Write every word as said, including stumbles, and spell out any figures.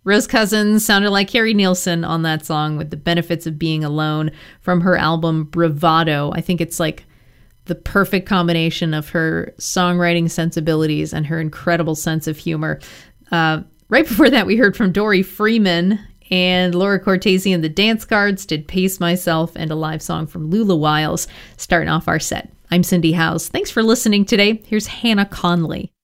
Rose Cousins sounded like Carrie Nielsen on that song with The Benefits of Being Alone from her album Bravado. I think it's like the perfect combination of her songwriting sensibilities and her incredible sense of humor. Uh, right before that, we heard from Dory Freeman, and Laura Cortese and the Dance Guards did Pace Myself, and a live song from Lula Wiles starting off our set. I'm Cindy Howes. Thanks for listening today. Here's Hannah Conley.